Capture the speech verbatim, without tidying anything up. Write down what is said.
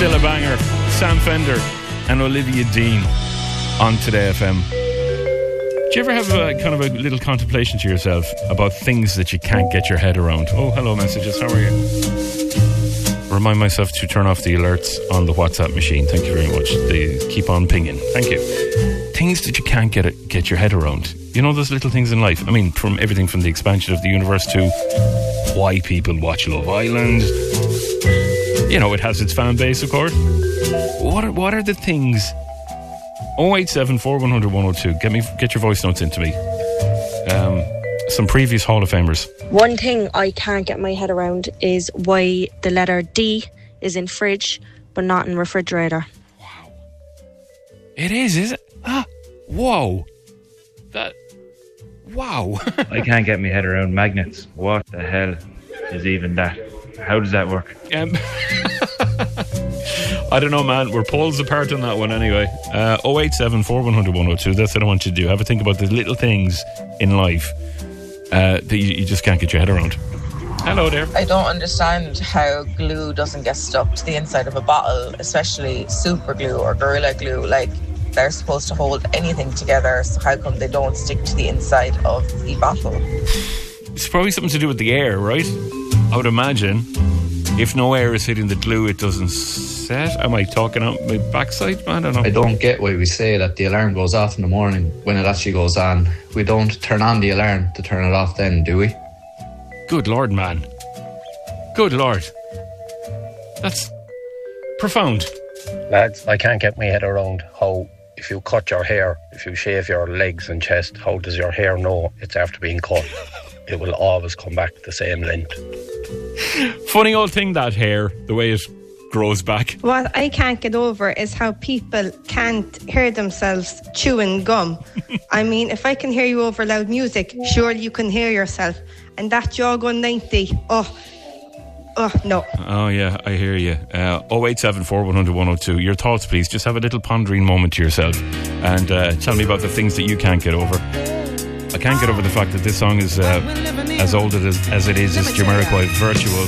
Still a banger. Sam Fender and Olivia Dean on Today F M. Do you ever have a kind of a little contemplation to yourself about things that you can't get your head around? Oh, hello messages, how are you? Remind myself to turn off the alerts on the WhatsApp machine. Thank you very much. They keep on pinging. Thank you. Things that you can't get it, get your head around. You know those little things in life? I mean, from everything from the expansion of the universe to why people watch Love Island. You know, it has its fan base, of course. What are, what are the things? oh eight seven, four one zero zero, one zero two. Get me, get your voice notes into me. Um, some previous Hall of Famers. One thing I can't get my head around is why the letter D is in fridge but not in refrigerator. Wow. It is, is it? Ah, whoa. That, wow. I can't get my head around magnets. What the hell is even that? How does that work? Um, I don't know, man. We're poles apart on that one anyway. Uh, oh eight seven, four one zero zero, one zero two. That's what I want you to do. Have a think about the little things in life uh, that you, you just can't get your head around. Hello there. I don't understand how glue doesn't get stuck to the inside of a bottle, especially super glue or Gorilla Glue. Like, they're supposed to hold anything together, so how come they don't stick to the inside of the bottle? It's probably something to do with the air, right? I would imagine. If no air is hitting the glue, it doesn't set. Am I talking out my backside? I don't know. I don't get why we say that the alarm goes off in the morning when it actually goes on. We don't turn on the alarm to turn it off then, do we? Good Lord, man. Good Lord. That's profound. Lads, I can't get my head around how, if you cut your hair, if you shave your legs and chest, how does your hair know it's after being cut? It will always come back the same length. Funny old thing, that hair, the way it grows back. What I can't get over is how people can't hear themselves chewing gum. I mean, if I can hear you over loud music, surely you can hear yourself. And that jaw going ninety, oh, oh, no. Oh, yeah, I hear you. Uh, oh eight seven, four one zero zero, one zero two. Your thoughts, please. Just have a little pondering moment to yourself and uh, tell me about the things that you can't get over. I can't get over the fact that this song is uh, as old as, as it is as Jamiroquai Virtual.